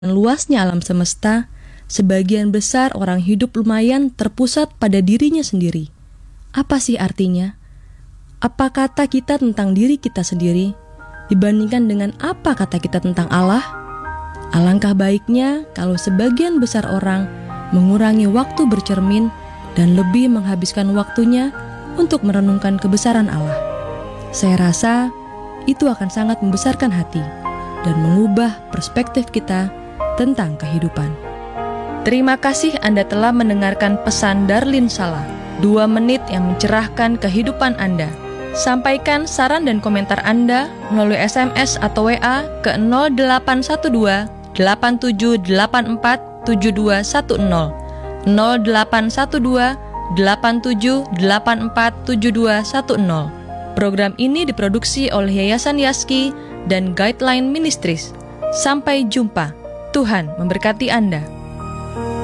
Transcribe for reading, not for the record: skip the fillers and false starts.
luasnya alam semesta, sebagian besar orang hidup lumayan terpusat pada dirinya sendiri. Apa sih artinya? Apa kata kita tentang diri kita sendiri dibandingkan dengan apa kata kita tentang Allah? Alangkah baiknya kalau sebagian besar orang mengurangi waktu bercermin dan lebih menghabiskan waktunya untuk merenungkan kebesaran Allah. Saya rasa itu akan sangat membesarkan hati dan mengubah perspektif kita tentang kehidupan. Terima kasih Anda telah mendengarkan pesan Darlin Sala, 2 menit yang mencerahkan kehidupan Anda. Sampaikan saran dan komentar Anda melalui SMS atau WA ke 0812 8784 7210, 0812 8784 7210. Program ini diproduksi oleh Yayasan Yaski dan Guideline Ministries. Sampai jumpa. Tuhan memberkati Anda.